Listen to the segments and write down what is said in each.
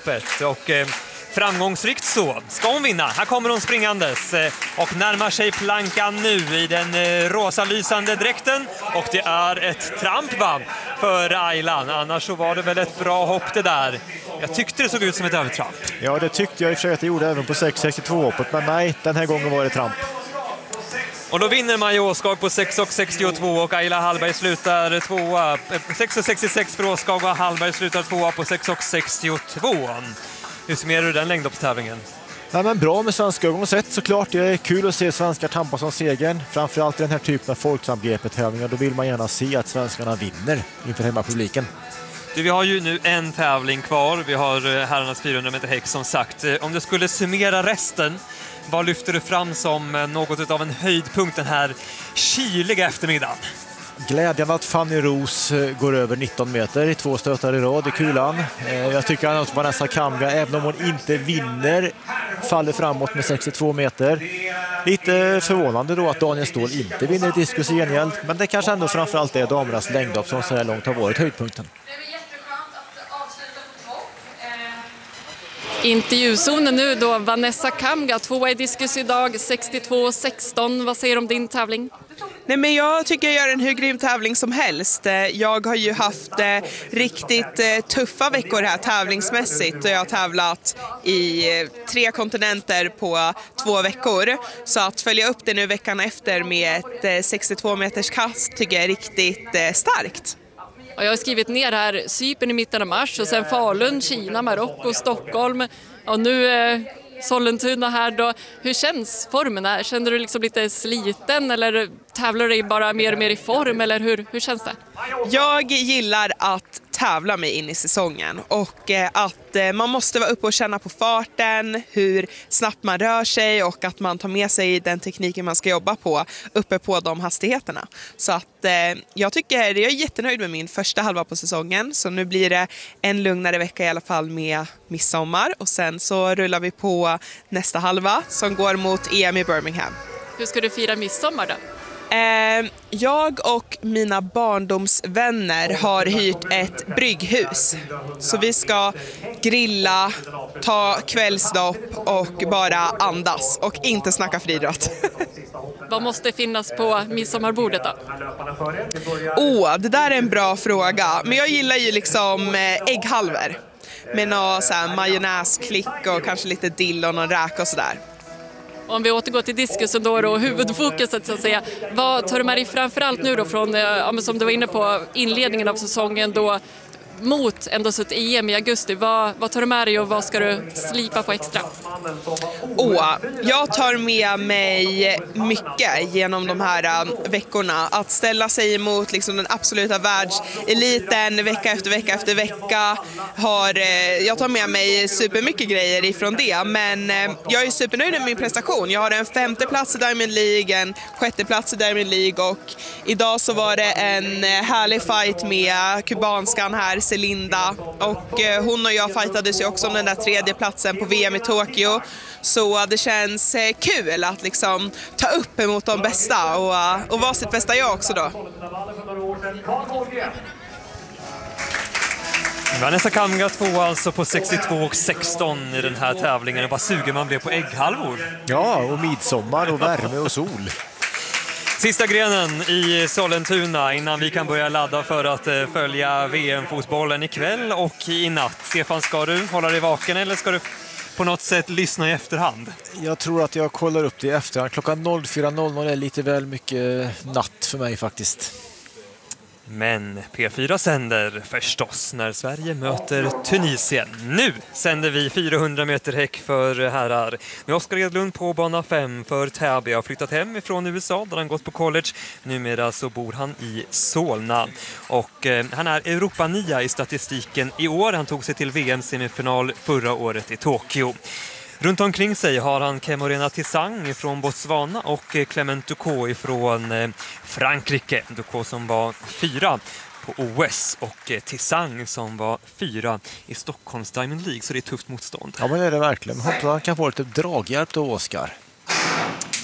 loppet och framgångsrikt så ska hon vinna. Här kommer hon springandes och närmar sig plankan nu i den rosa lysande dräkten och det är ett tramp va, för Aylan. Annars så var det väl ett bra hopp det där. Jag tyckte det såg ut som ett övertramp. Ja, det tyckte jag i och för sig att det gjorde även på 6.62-hoppet, men nej, den här gången var det tramp. Och då vinner Maja Åskag på 6.62 och Ayla Hallberg slutar tvåa. 6.66 för Åskag och Hallberg slutar tvåa på 6.62. Hur summerar du den längdhoppstävlingen? Ja, men bra med svenska ögon sett såklart. Det är kul att se svenskar tampas som segern. Framförallt i den här typen av folksamgreppet-tävlingar. Då vill man gärna se att svenskarna vinner inför hemmapubliken. Vi har ju nu en tävling kvar. Vi har herrarnas 400 meter häck som sagt. Om du skulle summera resten, vad lyfter du fram som något av en höjdpunkt den här kyliga eftermiddagen? Glädjande att Fanny Ros går över 19 meter i 2 stötar i rad i kulan. Jag tycker att Vanessa Kamga, även om hon inte vinner, faller framåt med 62 meter. Lite förvånande då att Daniel Ståhl inte vinner diskus i gengäld, men det kanske ändå framförallt är damernas längdhopp som så här långt har varit höjdpunkten. Intervjuzonen nu då, Vanessa Kamga, tvåa i diskus idag, 62,16. Vad säger du om din tävling? Nej, men jag tycker jag gör en hur grym tävling som helst. Jag har ju haft riktigt tuffa veckor här tävlingsmässigt och jag har tävlat i 3 kontinenter på 2 veckor. Så att följa upp det nu veckan efter med ett 62 meters kast tycker jag är riktigt starkt. Och jag har skrivit ner här Cypern i mitten av mars och sen Falun, Kina, Marocko, Stockholm och nu Sollentuna här då. Hur känns formen här? Känner du liksom lite sliten eller tävlar du dig bara mer och mer i form eller hur känns det? Jag gillar att tävla mig in i säsongen och att man måste vara uppe och känna på farten, hur snabbt man rör sig och att man tar med sig den tekniken man ska jobba på uppe på de hastigheterna. Så att jag är jättenöjd med min första halva på säsongen, så nu blir det en lugnare vecka i alla fall med midsommar och sen så rullar vi på nästa halva som går mot EM i Birmingham. Hur ska du fira midsommar då? Jag och mina barndomsvänner har hyrt ett brygghus. Så vi ska grilla, ta kvällsdopp och bara andas och inte snacka friidrott. Vad måste finnas på midsommarbordet då? Det där är en bra fråga. Men jag gillar ju liksom ägghalvor. Med någon så här majonnäsklick och kanske lite dill och någon räk och sådär. Om vi återgår till diskusen då och huvudfokuset så att säga. Vad tar du med dig framförallt nu då från, som du var inne på, inledningen av säsongen då mot ändå så ett EM i augusti? Vad tar du med dig och vad ska du slipa på extra? Jag tar med mig mycket genom de här veckorna. Att ställa sig emot liksom den absoluta världseliten vecka efter vecka efter vecka. Jag tar med mig supermycket grejer ifrån det. Men jag är supernöjd med min prestation. Jag har en 5:e plats i Diamond League, en 6:e plats i Diamond League och idag så var det en härlig fight med kubanskan här, Celinda, och hon och jag fightades ju också om den där 3:e platsen på VM i Tokyo. Så det känns kul att liksom ta upp emot de bästa och vara sitt bästa jag också då. Vanessa Kamga två alltså på 62,16 i den här tävlingen. Och vad suger man blev på ägghalvor. Ja, och midsommar och värme och sol. Sista grenen i Sollentuna innan vi kan börja ladda för att följa VM-fotbollen ikväll och i natt. Stefan, ska du hålla dig vaken eller ska du på något sätt lyssna i efterhand? Jag tror att jag kollar upp det i efterhand. Klockan 04.00 är lite väl mycket natt för mig faktiskt. Men P4 sänder förstås när Sverige möter Tunisien. Nu sänder vi 400 meter häck för herrar. Med Oskar Edlund på bana 5 för Täby. Har flyttat hem ifrån USA där han gått på college. Numera så bor han i Solna. Och han är Europa-9 i statistiken i år. Han tog sig till VM-semifinal förra året i Tokyo. Runt omkring sig har han Kemorena Tissang från Botswana och Clement Ducot från Frankrike. Ducot som var 4 på OS och Tissang som var 4 i Stockholms Diamond League, så det är tufft motstånd. Ja, men det är det verkligen. Hoppas han kan få lite draghjälp då, Oskar.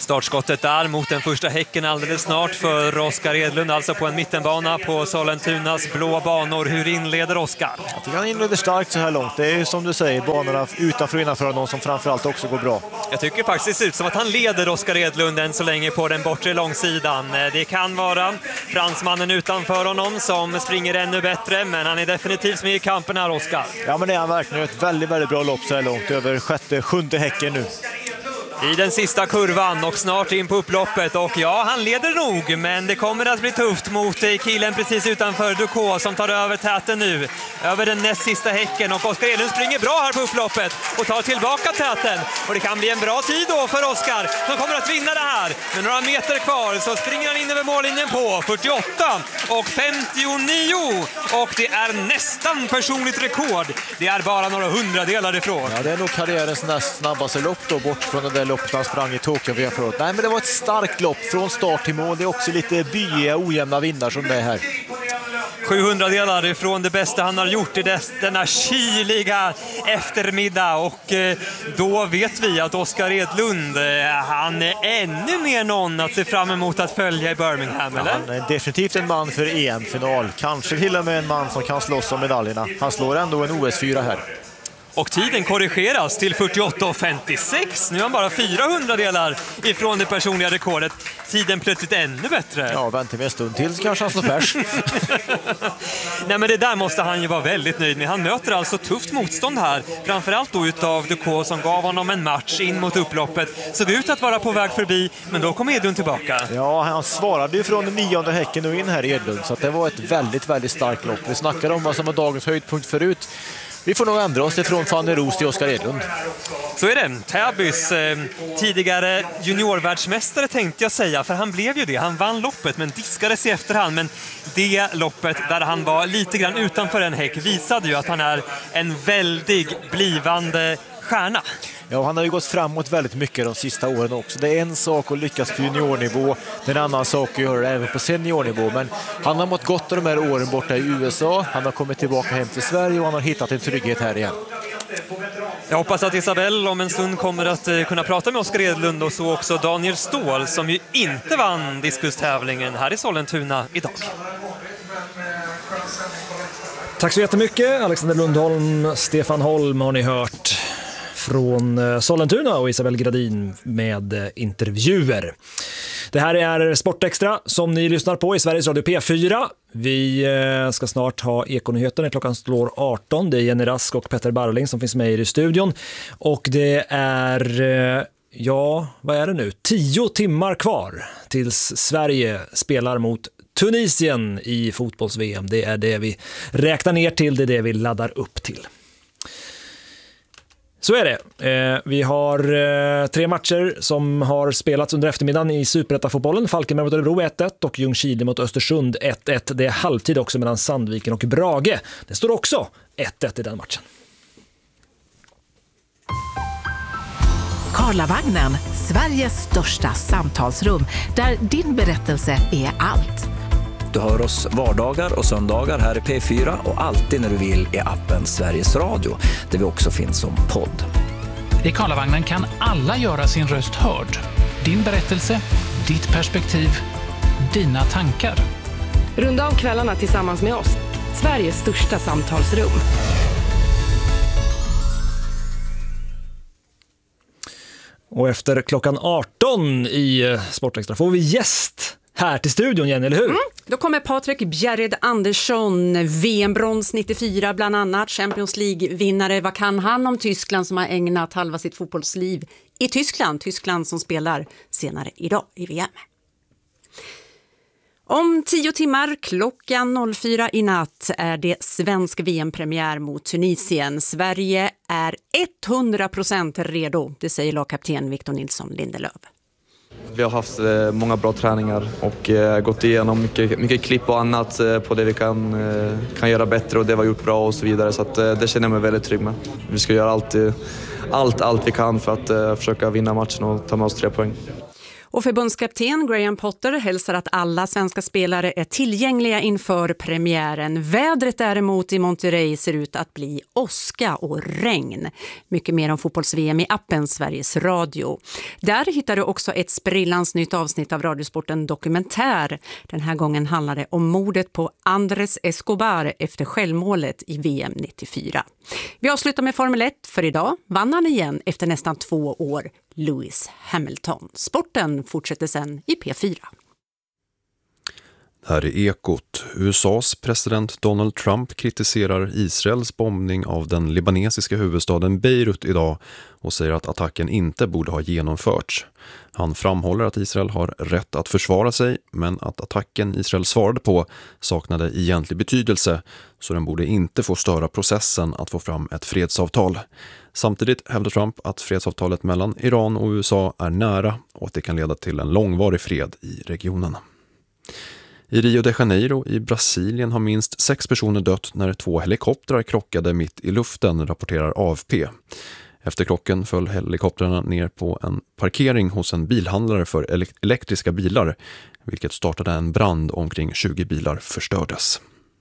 Startskottet där mot den första häcken alldeles snart för Oskar Edlund, alltså på en mittenbana på Sollentunas blå banor. Hur inleder Oskar? Jag tycker han inleder starkt så här långt. Det är ju som du säger, banorna utanför och innanför någon som framförallt också går bra. Jag tycker faktiskt det ser ut som att han leder Oskar Edlund än så länge på den bortre långsidan. Det kan vara fransmannen utanför honom som springer ännu bättre, men han är definitivt med i kampen här, Oskar. Ja, men det är han verkligen. Ett väldigt, väldigt bra lopp så här långt, över sjunde häcken nu. I den sista kurvan och snart in på upploppet, och ja, han leder nog, men det kommer att bli tufft mot killen precis utanför Ducaux som tar över täten nu, över den näst sista häcken, och Oskar Edlund springer bra här på upploppet och tar tillbaka täten, och det kan bli en bra tid då för Oskar som kommer att vinna det här. Med några meter kvar så springer han in över mållinjen på 48 och 59, och det är nästan personligt rekord. Det är bara några hundradelar ifrån. Ja, det är nog karriärens näst snabbaste lopp då, bort från den där loppet han sprang i Tokyo. Nej, men det var ett starkt lopp från start till mål. Det är också lite byiga, ojämna vindar som det är här. 700 delar ifrån det bästa han har gjort i denna kyliga eftermiddag, och då vet vi att Oskar Edlund, han är ännu mer någon att se fram emot att följa i Birmingham, eller? Han är definitivt en man för EM-final. Kanske till och med en man som kan slåss om medaljerna. Han slår ändå en OS-4 här. Och tiden korrigeras till 48,56. Nu är han bara 400 delar ifrån det personliga rekordet. Tiden plötsligt ännu bättre. Ja, vänta med en stund till så kanske han slår färs. Nej, men det där måste han ju vara väldigt nöjd med. Han möter alltså tufft motstånd här. Framförallt då utav Ducaux som gav honom en match in mot upploppet. Såg ut att vara på väg förbi, men då kom Edlund tillbaka. Ja, han svarade ju från den 9:e häcken och in här i Edlund. Så att det var ett väldigt, väldigt starkt lopp. Vi snackade om vad som var dagens höjdpunkt förut. Vi får nog ändra oss ifrån Fanny Roos till Oskar Edlund. Så är det. Täbys tidigare juniorvärldsmästare tänkte jag säga, för han blev ju det. Han vann loppet men diskades i efterhand. Men det loppet där han var lite grann utanför en häck visade ju att han är en väldig blivande stjärna. Ja, han har ju gått framåt väldigt mycket de sista åren också. Det är en sak att lyckas på juniornivå, det är en annan sak att göra det även på seniornivå. Men han har mått gott av de här åren borta i USA. Han har kommit tillbaka hem till Sverige och han har hittat en trygghet här igen. Jag hoppas att Isabelle om en stund kommer att kunna prata med Oskar Edlund, och så också Daniel Ståhl som ju inte vann diskustävlingen här i Sollentuna idag. Tack så jättemycket. Alexander Lundholm, Stefan Holm har ni hört från Sollentuna, och Isabelle Gradin med intervjuer. Det här är Sportextra som ni lyssnar på i Sveriges Radio P4. Vi ska snart ha Ekonyheter när klockan slår 18. Det är Jenny Rask och Petter Barling som finns med i studion. Och det är, ja, vad är det nu? 10 timmar kvar tills Sverige spelar mot Tunisien i fotbolls-VM. Det är det vi räknar ner till, det är det vi laddar upp till. Så är det. Vi har 3 matcher som har spelats under eftermiddagen i Superettan-fotbollen. Falkenberg mot Örebro 1-1 och Ljungskile mot Östersund 1-1. Det är halvtid också mellan Sandviken och Brage. Det står också 1-1 i den matchen. Karlavagnen, Sveriges största samtalsrum där din berättelse är allt. Du hör oss vardagar och söndagar här i P4 och alltid när du vill i appen Sveriges Radio, där vi också finns som podd. I Karlavagnen kan alla göra sin röst hörd. Din berättelse, ditt perspektiv, dina tankar. Runda av kvällarna tillsammans med oss. Sveriges största samtalsrum. Och efter klockan 18 i Sportextra får vi gäst här till studion, Jenny, eller hur? Då kommer Patrik Bjerred Andersson, VM-brons 94 bland annat, Champions League-vinnare. Vad kan han om Tyskland som har ägnat halva sitt fotbollsliv i Tyskland? Tyskland som spelar senare idag i VM. Om 10 timmar klockan 04 i natt är det svensk VM-premiär mot Tunisien. Sverige är 100% redo, det säger lagkapten Victor Nilsson Lindelöf. Vi har haft många bra träningar och gått igenom mycket klipp och annat på det vi kan göra bättre och det vi har gjort bra och så vidare. Så att, det känner jag mig väldigt trygg med. Vi ska göra allt vi kan för att försöka vinna matchen och ta med oss 3 poäng. Och förbundskapten Graham Potter hälsar att alla svenska spelare är tillgängliga inför premiären. Vädret däremot i Monterrey ser ut att bli åska och regn. Mycket mer om fotbolls-VM i appen Sveriges Radio. Där hittar du också ett sprillans nytt avsnitt av Radiosporten Dokumentär. Den här gången handlar det om mordet på Andrés Escobar efter självmålet i VM 94. Vi avslutar med Formel 1 för idag. Vann han igen efter nästan 2 år, Lewis Hamilton. Sporten fortsätter sen i P4. Här är Ekot. USAs president Donald Trump kritiserar Israels bombning av den libanesiska huvudstaden Beirut idag och säger att attacken inte borde ha genomförts. Han framhåller att Israel har rätt att försvara sig, men att attacken Israel svarade på saknade egentlig betydelse, så den borde inte få störa processen att få fram ett fredsavtal. Samtidigt hävdar Trump att fredsavtalet mellan Iran och USA är nära och att det kan leda till en långvarig fred i regionen. I Rio de Janeiro i Brasilien har minst 6 personer dött när 2 helikoptrar krockade mitt i luften, rapporterar AFP. Efter krocken föll helikoptrarna ner på en parkering hos en bilhandlare för elektriska bilar, vilket startade en brand. Omkring 20 bilar förstördes.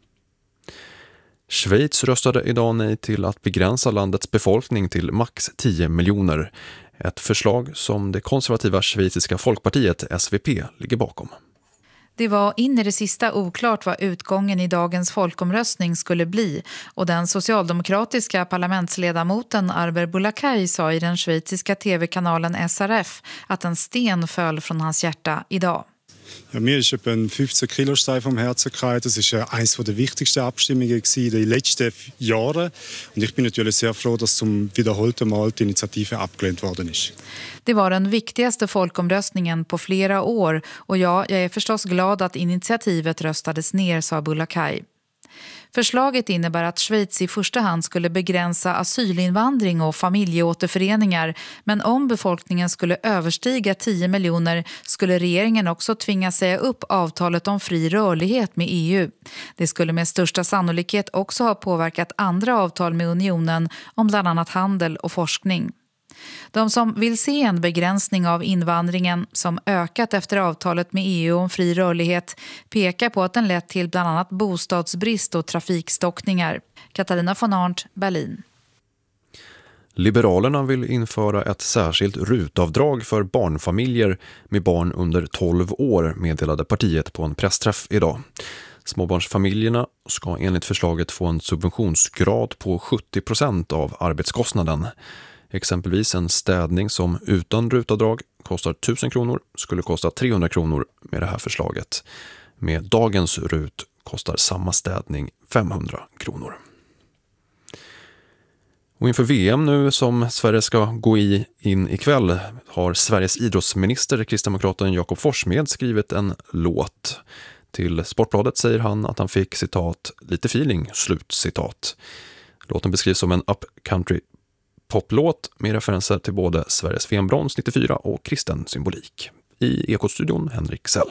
Schweiz röstade idag nej till att begränsa landets befolkning till max 10 miljoner. Ett förslag som det konservativa schweiziska folkpartiet SVP ligger bakom. Det var in i det sista oklart vad utgången i dagens folkomröstning skulle bli, och den socialdemokratiska parlamentsledamoten Arber Boulakay sa i den schweiziska tv-kanalen SRF att en sten föll från hans hjärta idag. Ja, mir ist etwa ein 15 Kilostein vom Herzen gefallen. Das ist eines der wichtigsten Abstimmungen in den letzten Jahren. Und ich bin natürlich sehr froh, dass zum wiederholten Mal die Initiative abgelehnt worden ist. Det var den viktigaste folkomröstningen på flera år, och jag är förstås glad att initiativet röstades ner, sa Boulakay. Förslaget innebär att Schweiz i första hand skulle begränsa asylinvandring och familjeåterföreningar, men om befolkningen skulle överstiga 10 miljoner skulle regeringen också tvinga säga upp avtalet om fri rörlighet med EU. Det skulle med största sannolikhet också ha påverkat andra avtal med unionen om bland annat handel och forskning. De som vill se en begränsning av invandringen som ökat efter avtalet med EU om fri rörlighet pekar på att den lett till bland annat bostadsbrist och trafikstockningar. Katarina von Arndt, Berlin. Liberalerna vill införa ett särskilt rutavdrag för barnfamiljer med barn under 12 år, meddelade partiet på en pressträff idag. Småbarnsfamiljerna ska enligt förslaget få en subventionsgrad på 70% av arbetskostnaden. Exempelvis en städning som utan rutavdrag kostar 1000 kronor skulle kosta 300 kronor med det här förslaget. Med dagens rut kostar samma städning 500 kronor. Och inför VM nu som Sverige ska gå in ikväll har Sveriges idrottsminister, kristdemokraten Jakob Forssmed, skrivit en låt. Till Sportbladet säger han att han fick, citat, lite feeling, slutcitat. Låten beskrivs som en upcountry poplåt med referenser till både Sveriges VM-brons 94 och kristen symbolik. I Ekot-studion Henrik Sell.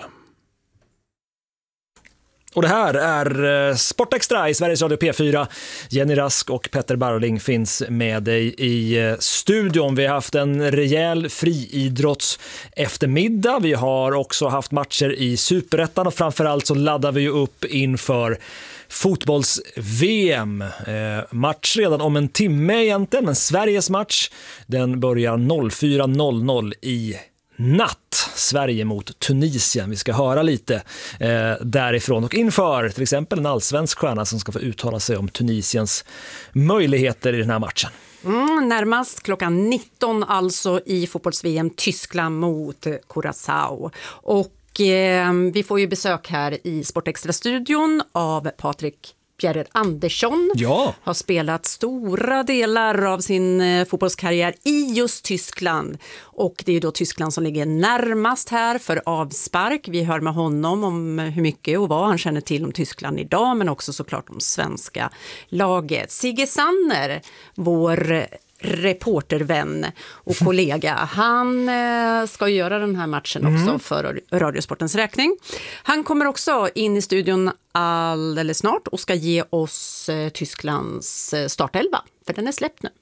Och det här är Sportextra i Sveriges Radio P4. Jenny Rask och Petter Barling finns med dig i studion. Vi har haft en rejäl friidrotts eftermiddag. Vi har också haft matcher i Superettan och framförallt så laddar vi ju upp inför fotbolls-VM. Match redan om en timme egentligen, men Sveriges match den börjar 04.00 i natt. Sverige mot Tunisien. Vi ska höra lite därifrån och inför till exempel en allsvensk stjärna som ska få uttala sig om Tunisiens möjligheter i den här matchen. Närmast klockan 19 alltså i fotbolls-VM Tyskland mot Curaçao. Och vi får ju besök här i Sportextra-studion av Patrik Bjerred Andersson. Ja. Har spelat stora delar av sin fotbollskarriär i just Tyskland. Och det är ju då Tyskland som ligger närmast här för avspark. Vi hör med honom om hur mycket och vad han känner till om Tyskland idag, men också såklart om svenska laget. Sigge Sanner, vår reportervän och kollega. Han ska göra den här matchen också för Radiosportens räkning. Han kommer också in i studion alldeles snart och ska ge oss Tysklands startelva, för den är släppt nu.